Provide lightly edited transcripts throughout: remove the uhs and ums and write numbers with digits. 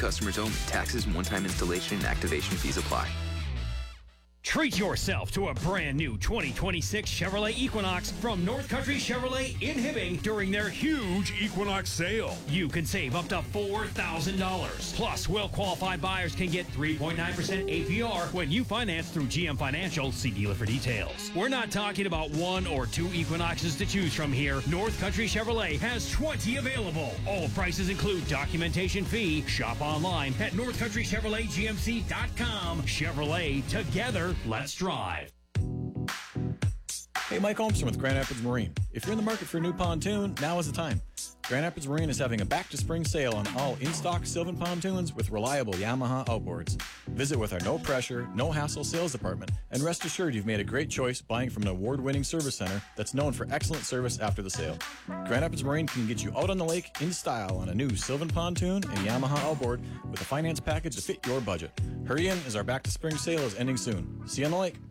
customers only. Taxes, one-time installation, and activation fees apply. Treat yourself to a brand new 2026 Chevrolet Equinox from North Country Chevrolet in Hibbing during their huge Equinox sale. You can save up to $4,000. Plus, well-qualified buyers can get 3.9% APR when you finance through GM Financial. See dealer for details. We're not talking about one or two Equinoxes to choose from here. North Country Chevrolet has 20 available. All prices include documentation fee. Shop online at northcountrychevroletgmc.com. Chevrolet, together. Let's drive. Hey, Mike Holmstrom with Grand Rapids Marine. If you're in the market for a new pontoon, now is the time. Grand Rapids Marine is having a back-to-spring sale on all in-stock Sylvan pontoons with reliable Yamaha outboards. Visit with our no-pressure, no-hassle sales department, and rest assured you've made a great choice buying from an award-winning service center that's known for excellent service after the sale. Grand Rapids Marine can get you out on the lake in style on a new Sylvan pontoon and Yamaha outboard with a finance package to fit your budget. Hurry in as our back-to-spring sale is ending soon. See you on the lake.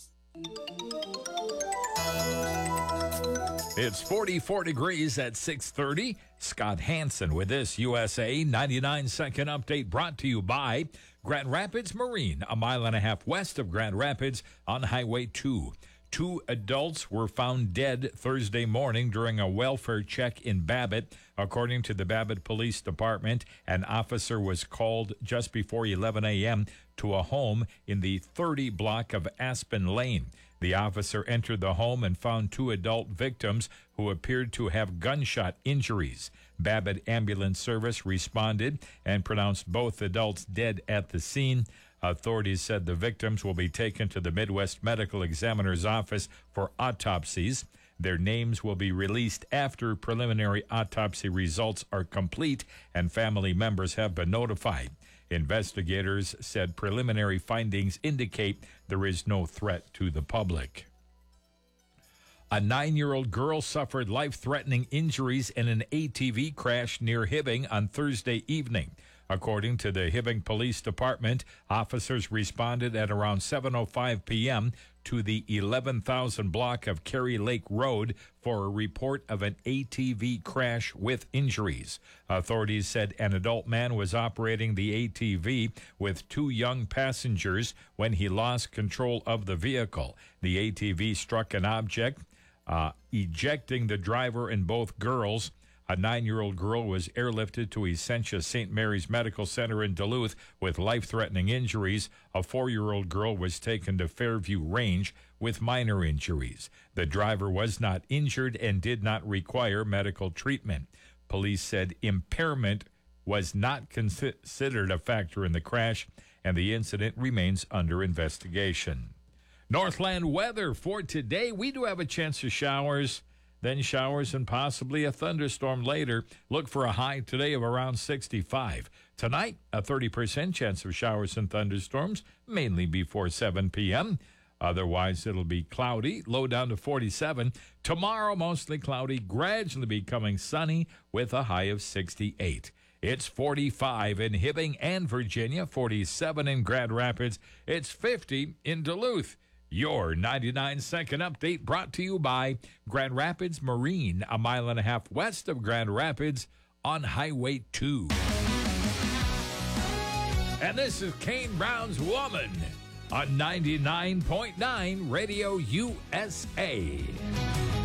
It's 44 degrees at 6:30. Scott Hansen with this USA 99-second update brought to you by Grand Rapids Marine, a mile and a half west of Grand Rapids on Highway 2. 2 adults were found dead Thursday morning during a welfare check in Babbitt. According to the Babbitt Police Department, an officer was called just before 11 a.m. to a home in the 30 block of Aspen Lane. The officer entered the home and found 2 adult victims who appeared to have gunshot injuries. Babbitt Ambulance Service responded and pronounced both adults dead at the scene. Authorities said the victims will be taken to the Midwest Medical Examiner's office for autopsies. Their names will be released after preliminary autopsy results are complete and family members have been notified. Investigators said preliminary findings indicate there is no threat to the public. A 9-year-old girl suffered life-threatening injuries in an ATV crash near Hibbing on Thursday evening. According to the Hibbing Police Department, officers responded at around 7:05 p.m. to the 11,000 block of Kerry Lake Road for a report of an ATV crash with injuries. Authorities said an adult man was operating the ATV with 2 young passengers when he lost control of the vehicle. The ATV struck an object, ejecting the driver and both girls. A 9-year-old girl was airlifted to Essentia St. Mary's Medical Center in Duluth with life-threatening injuries. A 4-year-old girl was taken to Fairview Range with minor injuries. The driver was not injured and did not require medical treatment. Police said impairment was not considered a factor in the crash, and the incident remains under investigation. Northland weather for today. We do have a chance of showers, then showers and possibly a thunderstorm later. Look for a high today of around 65. Tonight, a 30% chance of showers and thunderstorms, mainly before 7 p.m. Otherwise, it'll be cloudy, low down to 47. Tomorrow, mostly cloudy, gradually becoming sunny with a high of 68. It's 45 in Hibbing and Virginia, 47 in Grand Rapids. It's 50 in Duluth. Your 99-second update brought to you by Grand Rapids Marine, a mile and a half west of Grand Rapids on Highway 2. And this is Kane Brown's Woman on 99.9 Radio USA.